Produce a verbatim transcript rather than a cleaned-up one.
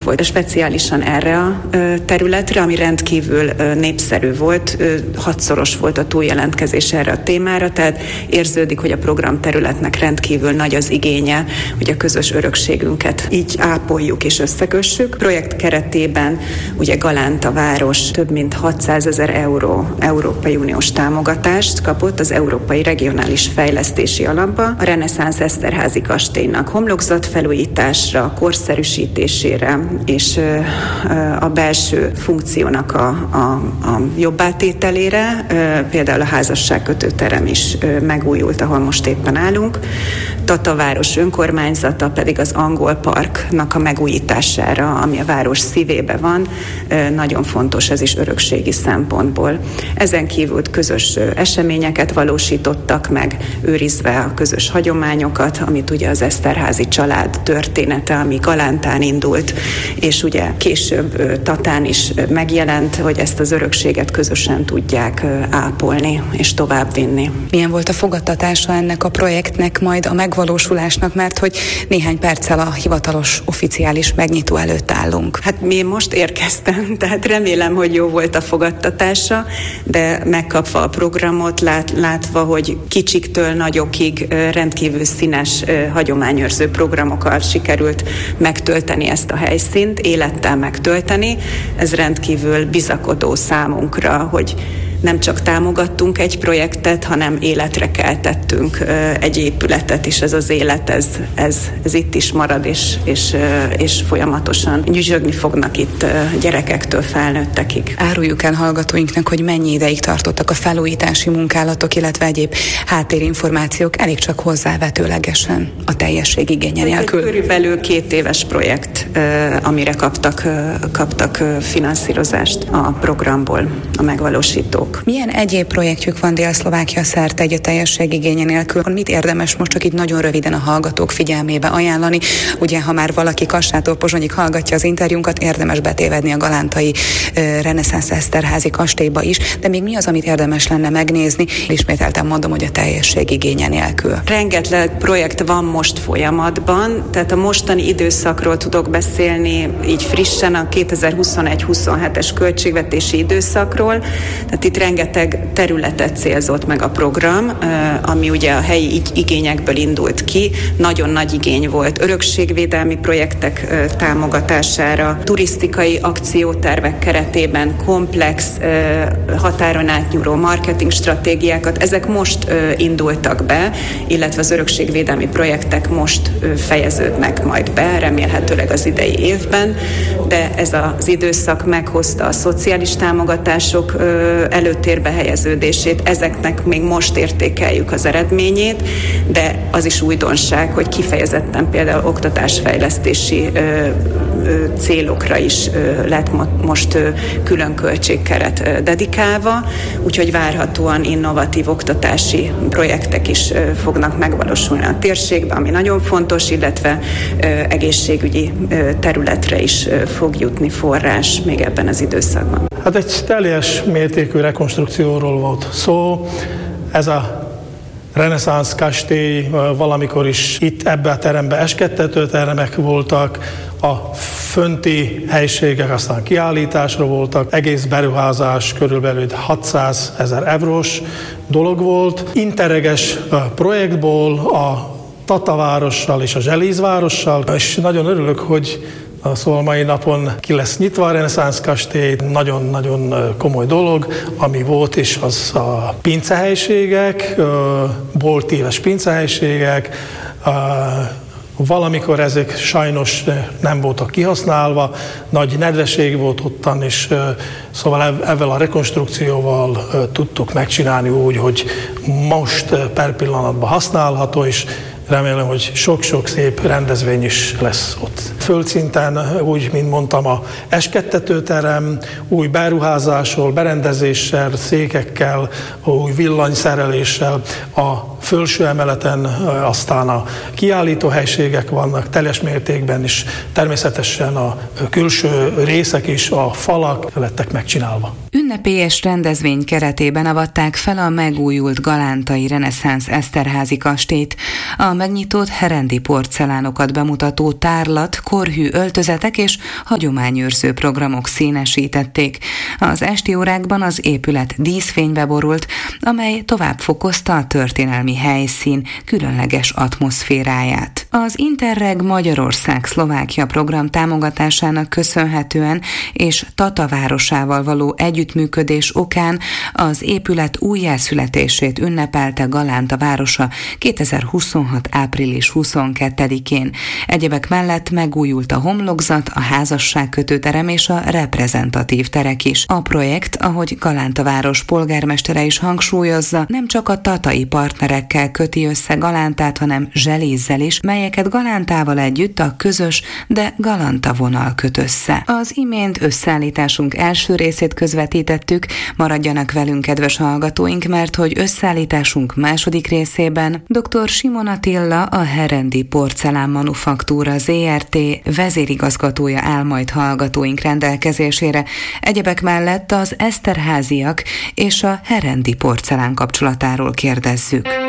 volt speciálisan erre a területre, ami rendkívül népszerű volt, hatszoros volt a túljelentkezés erre a témára, tehát érződik, hogy a programterületnek rendkívül nagy az igénye, hogy a közös örökségünket így ápoljuk és összekössük. Projekt keretében ugye Galánta város több mint hatszázezer euró Európai Uniós támogatást kapott az Európai Regionális Fejlesztési Alapba a reneszánsz Eszterházy kastélynak homlokzatfelújításra, korszerűsítésére és a belső funkciónak a, a, a jobbátételére, például a házasságkötőterem is megújult, ahol most éppen állunk. Tata város önkormányzata pedig az Angol Parknak a megújítására, ami a város szívébe van, nagyon fontos ez is örökségi szempontból. Ezen kívül közös eseményeket valósítottak meg, őrizve a közös hagyományokat, amit ugye az Eszterházy család története, ami Galántán indult, és ugye később Tatán is megjelent, hogy ezt az örökséget közösen tudják ápolni és továbbvinni. Milyen volt a fogadtatása ennek a projektnek, majd a megvalósulásnak, mert hogy néhány perccel a hivatalos, oficiális megnyitó előtt állunk? Hát mi most érkeztem, tehát remélem, hogy jó volt a fogadtatása, de megkapva a programot, lát, látva, hogy kicsiktől nagyokig rendkívül színes hagyományőrző programokkal sikerült megtölteni ezt a helyszínt, élettel megtölteni, ez rendkívül bizakodó számunkra, hogy nem csak támogattunk egy projektet, hanem életre keltettünk egy épületet, és ez az élet, ez, ez, ez itt is marad, és, és, és folyamatosan nyüzsögni fognak itt gyerekektől felnőttekig. Áruljuk el hallgatóinknak, hogy mennyi ideig tartottak a felújítási munkálatok, illetve egyéb háttérinformációk, elég csak hozzávetőlegesen a teljesség igénye nélkül. Körülbelül két éves projekt, amire kaptak, kaptak finanszírozást a programból a megvalósítók. Milyen egyéb projektjük van Dél-Szlovákia szerte egy a teljesség igénye nélkül? Mit érdemes most csak itt nagyon röviden a hallgatók figyelmébe ajánlani? Ugye, ha már valaki Kassától Pozsonyig hallgatja az interjúnkat, érdemes betévedni a galántai uh, reneszánsz Eszterházy kastélyba is, de még mi az, amit érdemes lenne megnézni? Ismételten mondom, hogy a teljesség igénye nélkül. Rengeteg projekt van most folyamatban, tehát a mostani időszakról tudok beszélni így frissen a kétezer-huszonegy huszonhetes költségvetési időszakról, tehát itt rengeteg területet célzott meg a program, ami ugye a helyi igényekből indult ki. Nagyon nagy igény volt örökségvédelmi projektek támogatására, turisztikai akciótervek keretében komplex, határon átnyúló marketing stratégiákat. Ezek most indultak be, illetve az örökségvédelmi projektek most fejeződnek majd be, remélhetőleg az idei évben, de ez az időszak meghozta a szociális támogatások előtérbe helyeződését, ezeknek még most értékeljük az eredményét, de az is újdonság, hogy kifejezetten például oktatásfejlesztési ö, ö, célokra is ö, lett mo- most ö, külön költségkeret ö, dedikálva, úgyhogy várhatóan innovatív oktatási projektek is ö, fognak megvalósulni a térségben, ami nagyon fontos, illetve ö, egészségügyi ö, területre is ö, fog jutni forrás még ebben az időszakban. Hát egy teljes mértékű rekonstrukcióról volt szó. Ez a reneszánsz kastély valamikor is itt ebbe a terembe eskedtető teremek voltak, a fönti helységek aztán kiállításra voltak, egész beruházás körülbelül hatszázezer eurós dolog volt. Interreges projektból a Tata várossal és a Zselíz várossal, és nagyon örülök, hogy szóval mai napon ki lesz nyitva a reneszánsz kastély, nagyon-nagyon komoly dolog, ami volt is az a pincehelyiségek, bolt éves pincehelyiségek, valamikor ezek sajnos nem voltak kihasználva, nagy nedvesség volt ottan, és szóval ezzel a rekonstrukcióval tudtuk megcsinálni úgy, hogy most per pillanatban használható, és remélem, hogy sok-sok szép rendezvény is lesz ott. Földszinten, úgy, mint mondtam, a eskedtetőterem, új beruházással, berendezéssel, székekkel, új villanyszereléssel, a felső emeleten aztán a kiállítóhelységek vannak teljes mértékben is, természetesen a külső részek is, a falak lettek megcsinálva. Ünnepélyes rendezvény keretében avatták fel a megújult galántai reneszánsz Eszterházy kastélyt. A megnyitott herendi porcelánokat bemutató tárlat korhű öltözetek és hagyományőrző programok színesítették. Az esti órákban az épület díszfénybe borult, amely tovább fokozta a történelmi helyszín különleges atmoszféráját. Az Interreg Magyarország-Szlovákia program támogatásának köszönhetően és Tata városával való együttműködés okán az épület újjászületését ünnepelte Galánta városa kétezer-huszonhat. április huszonkettedikén. Egyebek mellett megújult a homlokzat, a házasságkötőterem és a reprezentatív terek is. A projekt, ahogy Galánta város polgármestere is hangsúlyozza, nem csak a tatai partnerekkel köti össze Galántát, hanem Zselízzel is, melyeket Galántával együtt a közös, de Galanta vonal köt össze. Az imént összeállításunk első részét közvetítettük, maradjanak velünk, kedves hallgatóink, mert hogy összeállításunk második részében dr. Simon Attila, a Herendi Porcelán Manufaktúra zé er té vezérigazgatója áll majd hallgatóink rendelkezésére. Egyebek mellett az Eszterháziak és a Herendi porcelán kapcsolatáról kérdezzük.